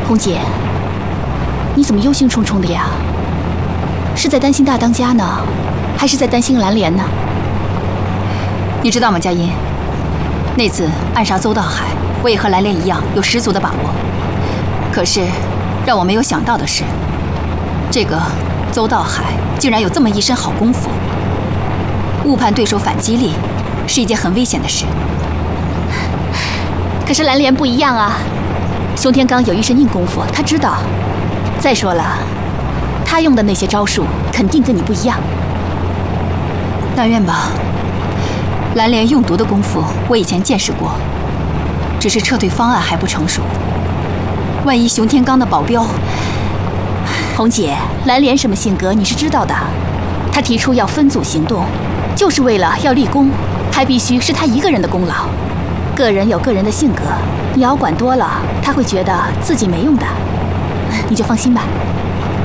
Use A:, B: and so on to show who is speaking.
A: 红姐，你怎么忧心忡忡的呀？是在担心大当家呢，还是在担心蓝莲呢？
B: 你知道吗，佳音？那次暗杀邹道海，我也和蓝莲一样有十足的把握。可是，让我没有想到的是，这个邹道海竟然有这么一身好功夫。误判对手反击力，是一件很危险的事。
A: 可是蓝莲不一样啊，熊天罡有一身硬功夫，他知道。再说了，他用的那些招数肯定跟你不一样。
B: 但愿吧。蓝莲用毒的功夫，我以前见识过，只是撤退方案还不成熟。万一熊天罡的保镖……
A: 红姐，蓝莲什么性格你是知道的，他提出要分组行动，就是为了要立功，还必须是他一个人的功劳。个人有个人的性格，你要管多了，他会觉得自己没用的。你就放心吧。